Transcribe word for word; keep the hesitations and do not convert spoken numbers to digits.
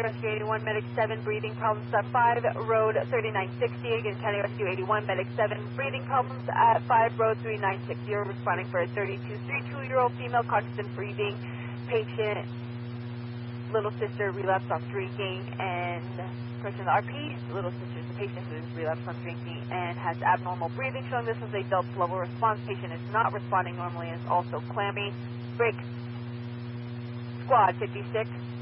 County Rescue eighty-one, Medic seven, breathing problems at five, Road thirty-nine sixty. Again, County Rescue eighty-one, Medic seven, breathing problems at five, Road thirty-nine sixty. Responding for a thirty-two, thirty-two-year-old female, conscious and breathing. Patient, little sister, relapsed on drinking, and person R P, little sister is the patient who is relapsed on drinking and has abnormal breathing, showing this as a Delta level response. Patient is not responding normally and is also clammy. Break. Squad fifty-six.